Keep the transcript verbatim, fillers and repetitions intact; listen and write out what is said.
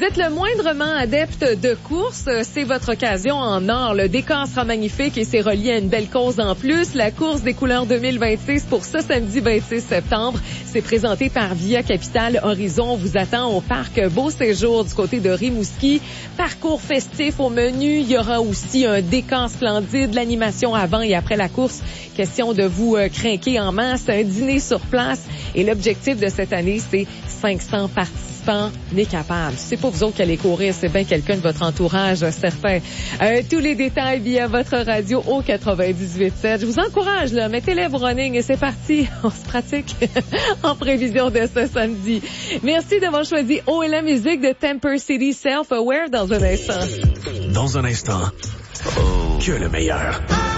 êtes le moindrement adepte de course, c'est votre occasion en or. Le décor sera magnifique et c'est relié à une belle cause en plus. La course des couleurs deux mille vingt-six pour ce samedi vingt-six septembre. C'est présenté par Via Capital Horizon. On vous attend au parc Beau Séjour du côté de Rimouski. Parcours festif au menu. Il y aura aussi un décor splendide, l'animation avant et après la course. Question de vous euh, crinquer en masse, un dîner sur place. Et l'objectif de cette année, c'est cinq cents participants n'est capable. C'est pas vous autres qui allez courir, c'est bien quelqu'un de votre entourage, certain. Euh, tous les détails via votre radio au quatre-vingt-dix-huit sept. Je vous encourage, là, mettez les running et c'est parti. On se pratique en prévision de ce samedi. Merci d'avoir choisi Oh et la musique de Temper City Self-Aware dans un instant. Dans un instant, oh, que le meilleur.